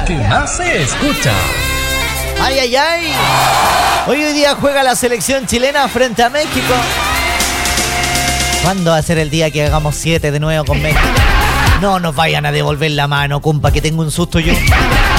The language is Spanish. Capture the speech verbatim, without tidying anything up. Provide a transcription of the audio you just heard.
que más se escucha. ¡Ay, ay, ay! Hoy, hoy día juega la selección chilena frente a México. ¿Cuándo va a ser el día que hagamos siete de nuevo con México? No nos vayan a devolver la mano, compa, que tengo un susto yo.